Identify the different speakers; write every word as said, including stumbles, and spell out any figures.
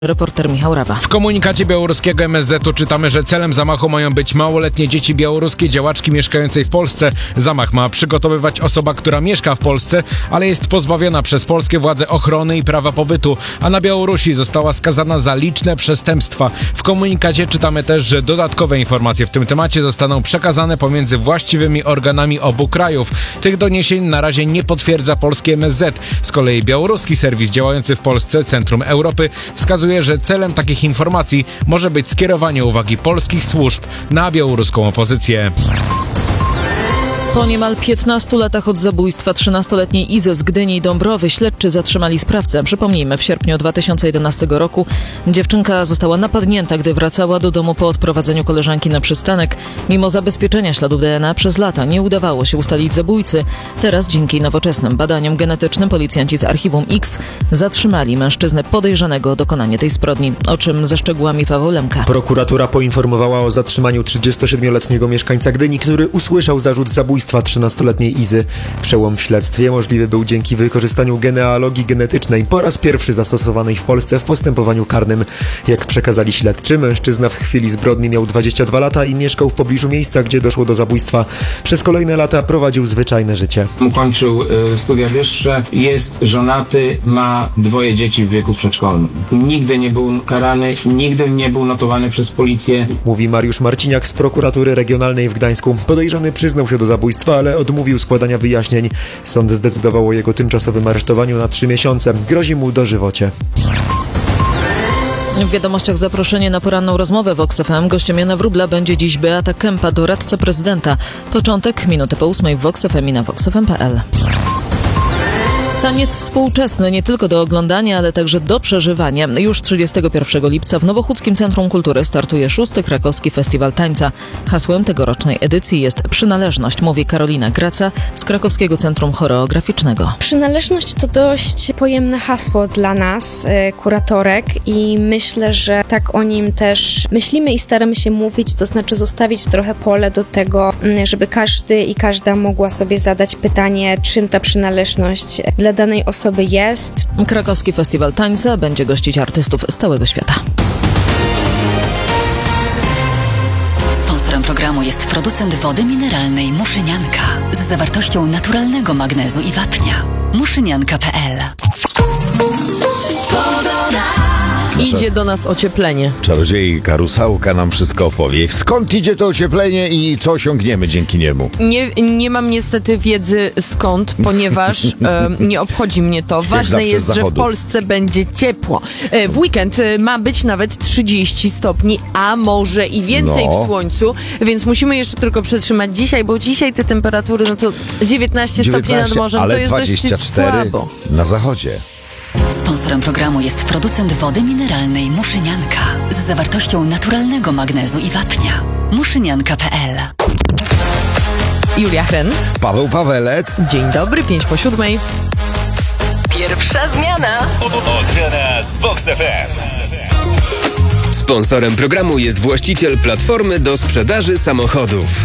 Speaker 1: Reporter Michał Rawa.
Speaker 2: W komunikacie białoruskiego M S Z-u czytamy, że celem zamachu mają być małoletnie dzieci białoruskie działaczki mieszkającej w Polsce. Zamach ma przygotowywać osoba, która mieszka w Polsce, ale jest pozbawiona przez polskie władze ochrony i prawa pobytu, a na Białorusi została skazana za liczne przestępstwa. W komunikacie czytamy też, że dodatkowe informacje w tym temacie zostaną przekazane pomiędzy właściwymi organami obu krajów. Tych doniesień na razie nie potwierdza polski M S Z. Z kolei białoruski serwis działający w Polsce, Centrum Europy, wskazuje, że celem takich informacji może być skierowanie uwagi polskich służb na białoruską opozycję.
Speaker 1: Po niemal piętnastu latach od zabójstwa trzynastoletniej Izy z Gdyni i Dąbrowy śledczy zatrzymali sprawcę. Przypomnijmy, w sierpniu dwa tysiące jedenastego roku dziewczynka została napadnięta, gdy wracała do domu po odprowadzeniu koleżanki na przystanek. Mimo zabezpieczenia śladów D N A przez lata nie udawało się ustalić zabójcy. Teraz dzięki nowoczesnym badaniom genetycznym policjanci z Archiwum X zatrzymali mężczyznę podejrzanego o dokonanie tej zbrodni. O czym ze szczegółami Paweł Lemka.
Speaker 3: Prokuratura poinformowała o zatrzymaniu trzydziestosiedmioletniego mieszkańca Gdyni, który usłyszał zarzut zabójstwa trzynastoletniej Izy. Przełom w śledztwie możliwy był dzięki wykorzystaniu genealogii genetycznej, po raz pierwszy zastosowanej w Polsce w postępowaniu karnym. Jak przekazali śledczy, mężczyzna w chwili zbrodni miał dwadzieścia dwa lata i mieszkał w pobliżu miejsca, gdzie doszło do zabójstwa. Przez kolejne lata prowadził zwyczajne życie.
Speaker 4: Ukończył y, studia wyższe, jest żonaty, ma dwoje dzieci w wieku przedszkolnym. Nigdy nie był karany, nigdy nie był notowany przez policję.
Speaker 3: Mówi Mariusz Marciniak z prokuratury regionalnej w Gdańsku. Podejrzany przyznał się do zabójstwa, ale odmówił składania wyjaśnień. Sąd zdecydował o jego tymczasowym aresztowaniu na trzy miesiące. Grozi mu dożywocie.
Speaker 1: W wiadomościach zaproszenie na poranną rozmowę Vox F M. Gościem Jana Wróbla będzie dziś Beata Kępa, doradca prezydenta. Początek minutę po ósmej w Vox F M i na vox f m kropka p l. Taniec współczesny nie tylko do oglądania, ale także do przeżywania. Już trzydziestego pierwszego lipca w Nowochódzkim Centrum Kultury startuje szósty Krakowski Festiwal Tańca. Hasłem tegorocznej edycji jest przynależność, mówi Karolina Graca z Krakowskiego Centrum Choreograficznego.
Speaker 5: Przynależność to dość pojemne hasło dla nas, kuratorek, i myślę, że tak o nim też myślimy i staramy się mówić, to znaczy zostawić trochę pole do tego, żeby każdy i każda mogła sobie zadać pytanie, czym ta przynależność dla danej osoby jest.
Speaker 1: Krakowski Festiwal Tańca będzie gościć artystów z całego świata.
Speaker 6: Sponsorem programu jest producent wody mineralnej Muszynianka z zawartością naturalnego magnezu i wapnia. muszynianka kropka p l.
Speaker 7: Idzie do nas ocieplenie.
Speaker 8: Czarodziejka Rusałka nam wszystko opowie. Skąd idzie to ocieplenie i co osiągniemy dzięki niemu?
Speaker 7: Nie, nie mam niestety wiedzy skąd, ponieważ e, nie obchodzi mnie to. Ważne jest, że w Polsce będzie ciepło. E, w weekend e, ma być nawet trzydzieści stopni, a może i więcej no. w słońcu, więc musimy jeszcze tylko przetrzymać dzisiaj, bo dzisiaj te temperatury, no to dziewiętnaście, stopni nad morzem,
Speaker 8: ale
Speaker 7: to jest
Speaker 8: dwadzieścia cztery
Speaker 7: dość słabo.
Speaker 8: Na zachodzie.
Speaker 6: Sponsorem programu jest producent wody mineralnej Muszynianka z zawartością naturalnego magnezu i wapnia. muszynianka kropka p l.
Speaker 7: Julia Hren.
Speaker 8: Paweł Pawelec.
Speaker 7: Dzień dobry, pięć po siódmej.
Speaker 6: Pierwsza zmiana.
Speaker 9: Ochrona z Vox F M. Sponsorem programu jest właściciel platformy do sprzedaży samochodów.